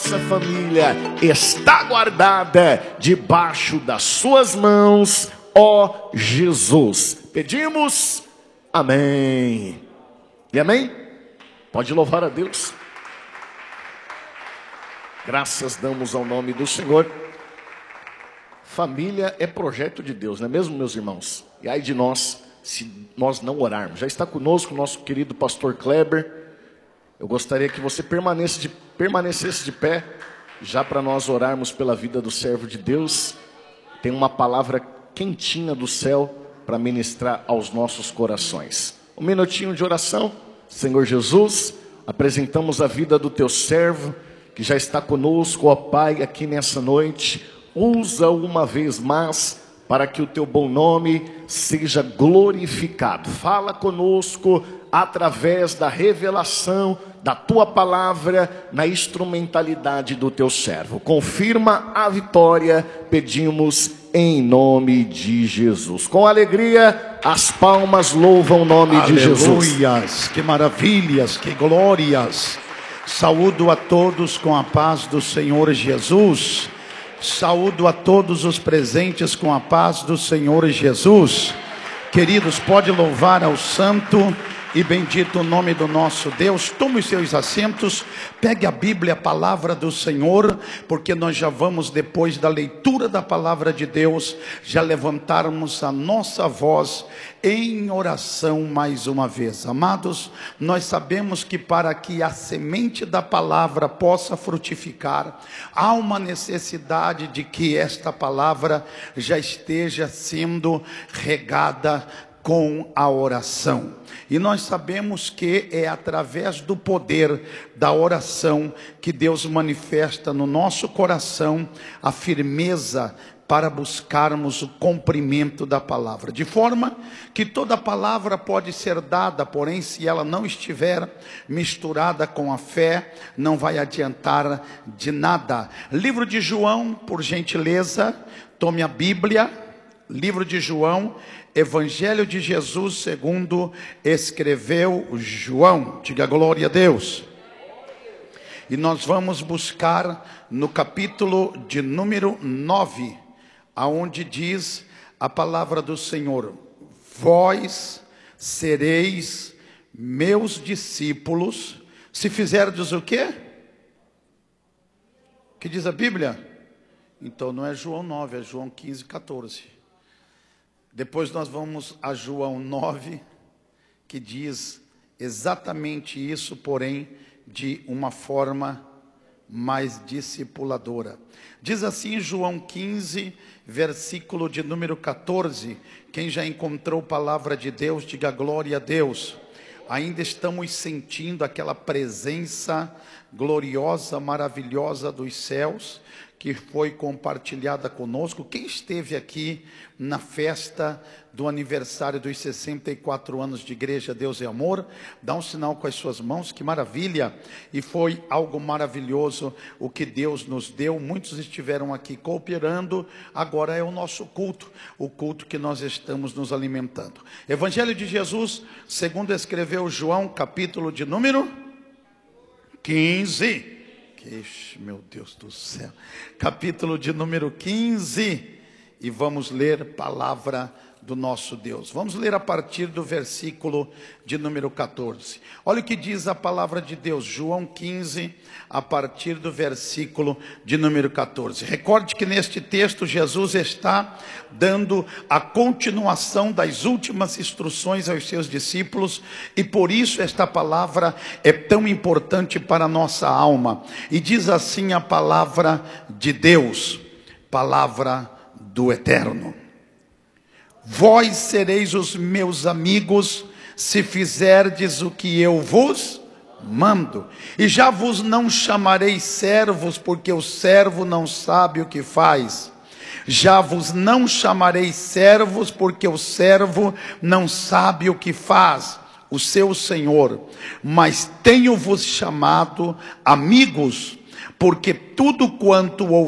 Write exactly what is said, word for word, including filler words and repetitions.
nossa família está guardada debaixo das suas mãos, ó Jesus. Pedimos, amém. E amém? Pode louvar a Deus. Graças damos ao nome do Senhor. Família é projeto de Deus, não é mesmo, meus irmãos? E ai de nós, se nós não orarmos. Já está conosco o nosso querido pastor Kleber. Eu gostaria que você permanecesse de, permanecesse de pé, já para nós orarmos pela vida do servo de Deus. Tem uma palavra quentinha do céu para ministrar aos nossos corações. Um minutinho de oração. Senhor Jesus, apresentamos a vida do teu servo, que já está conosco, ó Pai, aqui nessa noite. Usa uma vez mais para que o teu bom nome seja glorificado. Fala conosco através da revelação da tua palavra na instrumentalidade do teu servo. Confirma a vitória, pedimos em nome de Jesus. Com alegria, as palmas louvam o nome Aleluias, de Jesus. Aleluias, que maravilhas, que glórias. Saúdo a todos com a paz do Senhor Jesus. Saúdo a todos os presentes com a paz do Senhor Jesus. Queridos, pode louvar ao santo e bendito o nome do nosso Deus. Tome os seus assentos, pegue a Bíblia, a palavra do Senhor, porque nós já vamos, depois da leitura da palavra de Deus, já levantarmos a nossa voz em oração mais uma vez. Amados, nós sabemos que para que a semente da palavra possa frutificar, há uma necessidade de que esta palavra já esteja sendo regada com a oração. E nós sabemos que é através do poder da oração que Deus manifesta no nosso coração a firmeza para buscarmos o cumprimento da palavra. De forma que toda palavra pode ser dada, porém se ela não estiver misturada com a fé, não vai adiantar de nada. Livro de João, por gentileza, tome a Bíblia. Livro de João, Evangelho de Jesus segundo escreveu João. Diga glória a Deus. E nós vamos buscar no capítulo de número nove, aonde diz a palavra do Senhor: vós sereis meus discípulos, se fizerdes o quê? O que diz a Bíblia? Então não é João nove, é João quinze, quatorze. Depois nós vamos a João nove, que diz exatamente isso, porém de uma forma mais discipuladora. Diz assim João quinze, versículo de número quatorze. Quem já encontrou palavra de Deus, diga glória a Deus. Ainda estamos sentindo aquela presença gloriosa, maravilhosa dos céus, que foi compartilhada conosco. Quem esteve aqui na festa do aniversário dos sessenta e quatro anos de Igreja Deus é Amor, dá um sinal com as suas mãos, que maravilha. E foi algo maravilhoso o que Deus nos deu. Muitos estiveram aqui cooperando. Agora é o nosso culto, o culto que nós estamos nos alimentando. Evangelho de Jesus segundo escreveu João, capítulo de número quinze. Ixi, meu Deus do céu. Capítulo de número quinze. E vamos ler palavra do nosso Deus. Vamos ler a partir do versículo de número quatorze. Olha o que diz a palavra de Deus. João quinze, a partir do versículo de número quatorze. Recorde que neste texto Jesus está dando a continuação das últimas instruções aos seus discípulos. E por isso esta palavra é tão importante para a nossa alma. E diz assim a palavra de Deus, palavra do Eterno: vós sereis os meus amigos, se fizerdes o que eu vos mando. E já vos não chamarei servos, porque o servo não sabe o que faz. Já vos não chamarei servos, porque o servo não sabe o que faz o seu senhor. Mas tenho-vos chamado amigos, porque tudo quanto ouvi